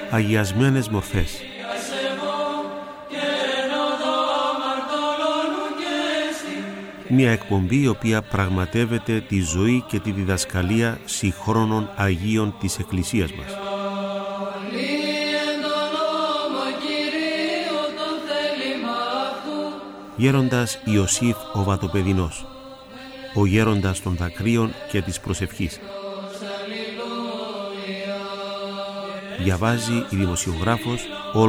Αγιασμένες μορφές. Μια εκπομπή η οποία πραγματεύεται τη ζωή και τη διδασκαλία συγχρόνων Αγίων της Εκκλησίας μας. Γέροντας Ιωσήφ ο Βατοπεδινός, ο γέροντας των δακρύων και της προσευχής. Διαβάζει η δημοσιογράφος